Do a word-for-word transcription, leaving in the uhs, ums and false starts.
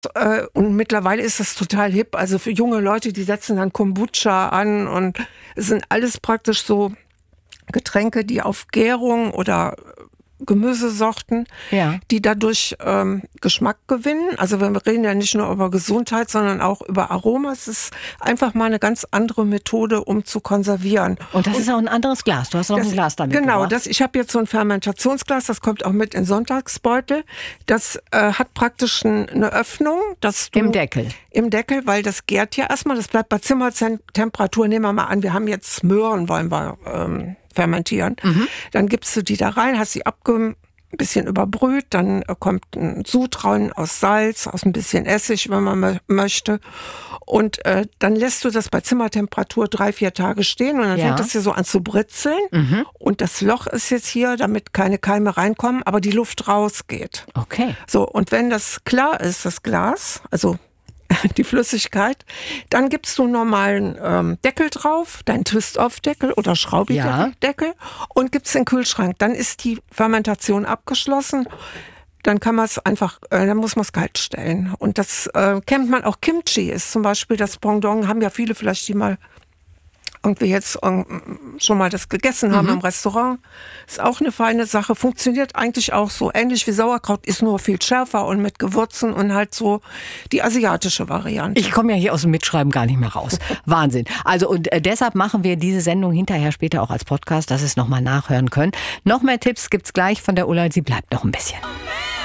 Äh, und mittlerweile ist das total hip. Also für junge Leute, die setzen dann Kombucha an und es sind alles praktisch so Getränke, die auf Gärung oder Gemüsesorten, ja. die dadurch ähm, Geschmack gewinnen. Also wir reden ja nicht nur über Gesundheit, sondern auch über Aroma. Es ist einfach mal eine ganz andere Methode, um zu konservieren. Und das und ist auch ein anderes Glas. Du hast noch das, ein Glas damit Genau, gebracht. das, ich habe jetzt so ein Fermentationsglas, das kommt auch mit in Sonntagsbeutel. Das äh, hat praktisch ein, eine Öffnung. Dass du, Im Deckel. Im Deckel, weil das gärt ja erstmal. Das bleibt bei Zimmertemperatur. Nehmen wir mal an, wir haben jetzt Möhren, wollen wir ähm, fermentieren. Mhm. Dann gibst du die da rein, hast sie abge ein bisschen überbrüht, dann kommt ein Sud rein aus Salz, aus ein bisschen Essig, wenn man m- möchte. Und äh, dann lässt du das bei Zimmertemperatur drei, vier Tage stehen und dann ja. fängt das hier so an zu britzeln. Mhm. Und das Loch ist jetzt hier, damit keine Keime reinkommen, aber die Luft rausgeht. Okay. So, und wenn das klar ist, das Glas, also die Flüssigkeit, dann gibst du einen normalen ähm, Deckel drauf, deinen Twist-Off-Deckel oder Schraubideckel ja. und gibst in den Kühlschrank. Dann ist die Fermentation abgeschlossen. Dann kann man es einfach, äh, dann muss man es kalt stellen. Und das äh, kennt man auch. Kimchi ist zum Beispiel das Pendant, haben ja viele vielleicht, die mal irgendwie jetzt ähm, schon mal das gegessen haben mhm. im Restaurant. Ist auch eine feine Sache. Funktioniert eigentlich auch so ähnlich wie Sauerkraut, ist nur viel schärfer und mit Gewürzen und halt so die asiatische Variante. Ich komme ja hier aus dem Mitschreiben gar nicht mehr raus. Wahnsinn. Also und äh, deshalb machen wir diese Sendung hinterher später auch als Podcast, dass Sie es nochmal nachhören können. Noch mehr Tipps gibt's gleich von der Ulla. Sie bleibt noch ein bisschen.